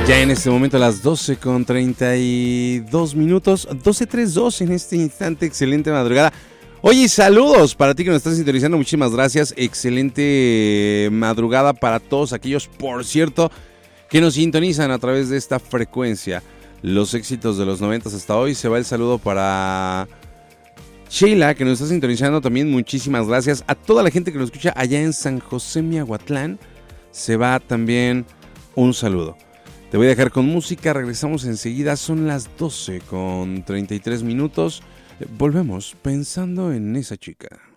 Ya en este momento a las 12:32 minutos, 12:32 en este instante, excelente madrugada. Oye, saludos para ti que nos estás sintonizando, muchísimas gracias, excelente madrugada para todos aquellos, por cierto, que nos sintonizan a través de esta frecuencia. Los éxitos de los 90 hasta hoy, se va el saludo para Sheila, que nos está sintonizando también, muchísimas gracias. A toda la gente que nos escucha allá en San José Miahuatlán, se va también un saludo. Te voy a dejar con música, regresamos enseguida, son las 12:33 minutos. Volvemos pensando en esa chica.